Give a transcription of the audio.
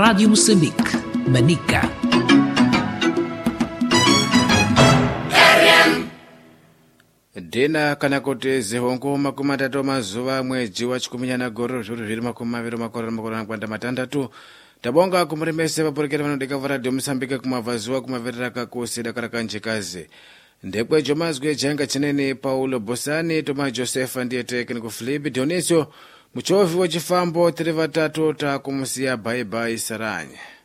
Rádio Moçambique, Manica. Dina kana kuti zihongo makumi atatu mazuva mwedzi wa chikuminyana goro zviro zviri makumi maviri makorana kwanda matandatu tabonga kumuremese vaporekera vanodeka varadio Mosambike kumabvazuva kumaverera kakusida karakanjikazi ndekwejo mazwi ejenga chinene Paulo Bosani Toma Josefa ndiye tekeni kufilipi Dionisio muchovi wechifambo tiri vatatu takumusiya bye bye Saranya.